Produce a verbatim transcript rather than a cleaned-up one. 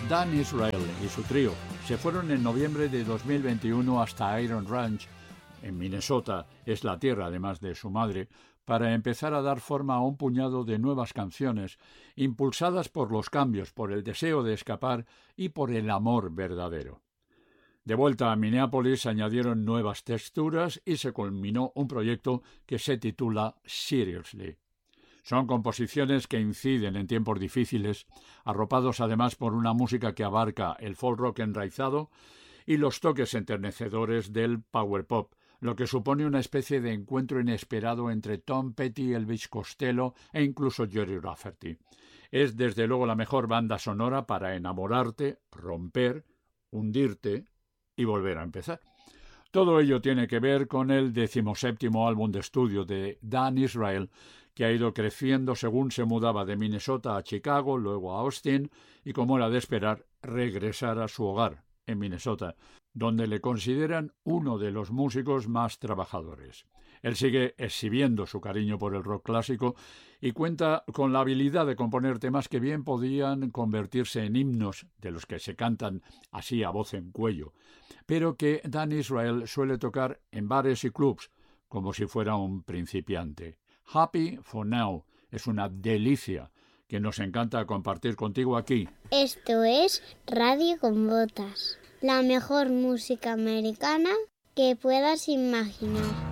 Dan Israel y su trío se fueron en noviembre de dos mil veintiuno hasta Iron Ranch, en Minnesota, es la tierra además de su madre, para empezar a dar forma a un puñado de nuevas canciones, impulsadas por los cambios, por el deseo de escapar y por el amor verdadero. De vuelta a Minneapolis añadieron nuevas texturas y se culminó un proyecto que se titula Seriously. Son composiciones que inciden en tiempos difíciles, arropados además por una música que abarca el folk rock enraizado y los toques enternecedores del power pop, lo que supone una especie de encuentro inesperado entre Tom Petty, Elvis Costello e incluso Jerry Rafferty. Es desde luego la mejor banda sonora para enamorarte, romper, hundirte y volver a empezar. Todo ello tiene que ver con el decimoséptimo álbum de estudio de Dan Israel, que ha ido creciendo según se mudaba de Minnesota a Chicago, luego a Austin, y como era de esperar, regresar a su hogar, en Minnesota, donde le consideran uno de los músicos más trabajadores. Él sigue exhibiendo su cariño por el rock clásico y cuenta con la habilidad de componer temas que bien podían convertirse en himnos, de los que se cantan así a voz en cuello, pero que Dan Israel suele tocar en bares y clubs, como si fuera un principiante. Happy for Now es una delicia que nos encanta compartir contigo aquí. Esto es Radio con Botas, la mejor música americana que puedas imaginar.